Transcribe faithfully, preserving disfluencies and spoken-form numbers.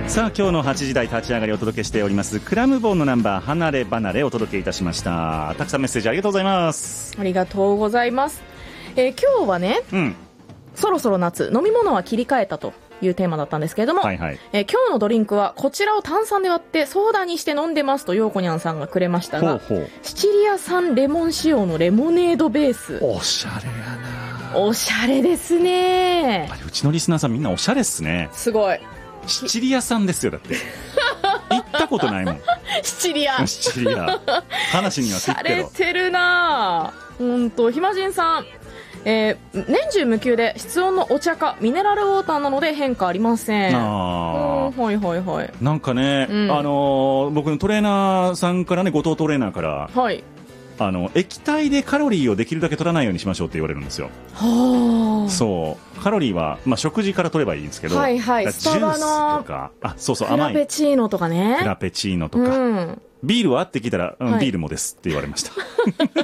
さあ今日のはちじ台立ち上がりお届けしておりますクラムボンのナンバー離れ離れお届けいたしました。たくさんメッセージありがとうございます。 ありがとうございます。えー、今日はね、うん、そろそろ夏飲み物は切り替えたというテーマだったんですけれども、はいはい、えー、今日のドリンクはこちらを炭酸で割ってソーダにして飲んでますとようこにゃんさんがくれましたが、ほうほう、シチリア産レモン仕様のレモネードベース。 おしゃれやな。 おしゃれですね。 あれうちのリスナーさんみんなおしゃれっすね。 すごい。 シチリア産ですよ。だって行ったことないもん。 シチリアシチリア話にはついてるけどしゃれてるな。ほんと、ひまじんさん、えー、年中無休で室温のお茶かミネラルウォーターなので変化ありません。あ、はいはいはい。 なんかね、うん、あのー、僕のトレーナーさんからね、後藤トレーナーから、はい、あの液体でカロリーをできるだけ取らないようにしましょうって言われるんですよ。はあ。そうカロリーは、まあ、食事から取ればいいんですけど、はいはい、スタバのとか、あ、そうそう、甘いフラペチーノとかね、 フラペチーノとか、うん、ビールはって聞いたら、うん、はい、ビールもですって言われました